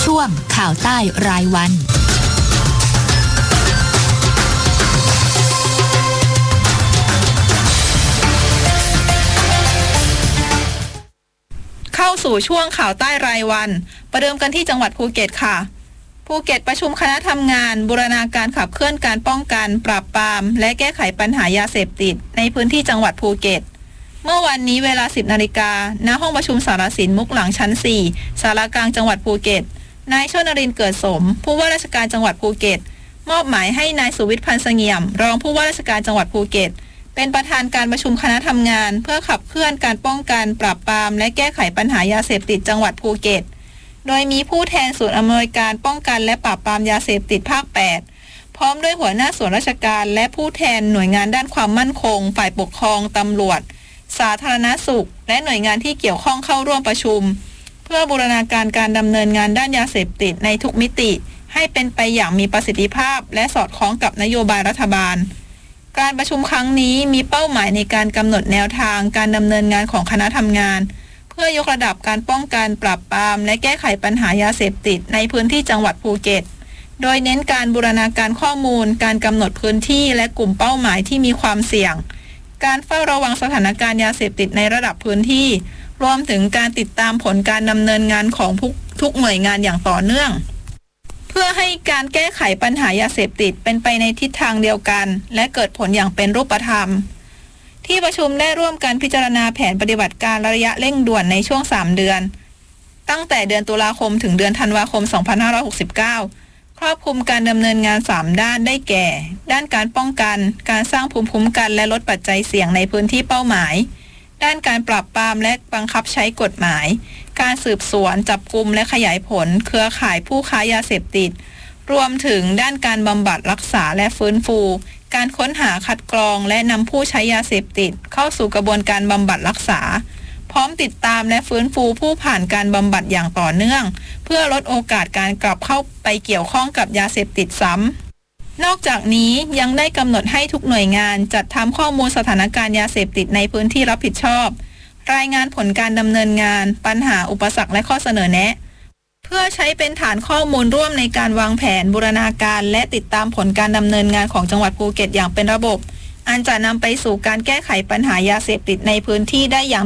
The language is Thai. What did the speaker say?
ช่วงข่าวใต้รายวันเข้าสู่ช่วงข่าวใต้รายวันประเดิมกันที่จังหวัดภูเก็ตค่ะภูเก็ตประชุมคณะทำงานบูรณาการขับเคลื่อนการป้องกันปราบปรามและแก้ไขปัญหายาเสพติดในพื้นที่จังหวัดภูเก็ตเมื่อวันนี้เวลา 10 นาฬิกาณห้องประชุมสารสินมุกหลังชั้น 4 ศาลากลางจังหวัดภูเก็ตนายชนรินทร์เกิดสมผู้ว่าราชการจังหวัดภูเก็ตมอบหมายให้นายสุวิทย์พันธ์เสงี่ยมรองผู้ว่าราชการจังหวัดภูเก็ตเป็นประธานการประชุมคณะทำงานเพื่อขับเคลื่อนการป้องกันปราบปรามและแก้ไขปัญหายาเสพติดจังหวัดภูเก็ตโดยมีผู้แทนศูนย์อำนวยการป้องกันและปราบปรามยาเสพติดภาค 8พร้อมด้วยหัวหน้าส่วนราชการและผู้แทนหน่วยงานด้านความมั่นคงฝ่ายปกครองตำรวจสาธารณสุขและหน่วยงานที่เกี่ยวข้องเข้าร่วมประชุมเพื่อบูรณาการการดำเนินงานด้านยาเสพติดในทุกมิติให้เป็นไปอย่างมีประสิทธิภาพและสอดคล้องกับนโยบายรัฐบาลการประชุมครั้งนี้มีเป้าหมายในการกำหนดแนวทางการดำเนินงานของคณะทำงานเพื่อยกระดับการป้องกันปราบปรามและแก้ไขปัญหายาเสพติดในพื้นที่จังหวัดภูเก็ตโดยเน้นการบูรณาการข้อมูลการกำหนดพื้นที่และกลุ่มเป้าหมายที่มีความเสี่ยงการเฝ้าระวังสถานการณ์ยาเสพติดในระดับพื้นที่รวมถึงการติดตามผลการดำเนินงานของทุกหน่วยงานอย่างต่อเนื่องเพื่อให้การแก้ไขปัญหายาเสพติดเป็นไปในทิศทางเดียวกันและเกิดผลอย่างเป็นรูปธรรมที่ประชุมได้ร่วมกันพิจารณาแผนปฏิบัติการระยะเร่งด่วนในช่วง3 เดือนตั้งแต่เดือนตุลาคมถึงเดือนธันวาคม 2569 ครอบคลุมการดำเนินงาน3 ด้านได้แก่ด้านการป้องกันการสร้างภูมิคุ้มกันและลดปัจจัยเสี่ยงในพื้นที่เป้าหมายด้านการปราบปรามและบังคับใช้กฎหมายการสืบสวนจับกุมและขยายผลเครือข่ายผู้ค้ายาเสพติดรวมถึงด้านการบำบัดรักษาและฟื้นฟูการค้นหาคัดกรองและนำผู้ใช้ยาเสพติดเข้าสู่กระบวนการบำบัดรักษาพร้อมติดตามและฟื้นฟูผู้ผ่านการบำบัดอย่างต่อเนื่องเพื่อลดโอกาสการกลับเข้าไปเกี่ยวข้องกับยาเสพติดซ้ำนอกจากนี้ยังได้กำหนดให้ทุกหน่วยงานจัดทำข้อมูลสถานการณ์ยาเสพติดในพื้นที่รับผิดชอบรายงานผลการดำเนินงานปัญหาอุปสรรคและข้อเสนอแนะเพื่อใช้เป็นฐานข้อมูลร่วมในการวางแผนบูรณาการและติดตามผลการดำเนินงานของจังหวัดภูเก็ตอย่างเป็นระบบอันจะนำไปสู่การแก้ไขปัญหายาเสพติดในพื้นที่ได้อย่าง